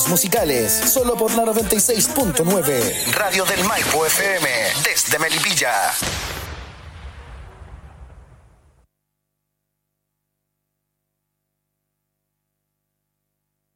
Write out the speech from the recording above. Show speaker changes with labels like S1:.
S1: musicales, solo por la 96.9, Radio del Maipo FM, desde Melipilla.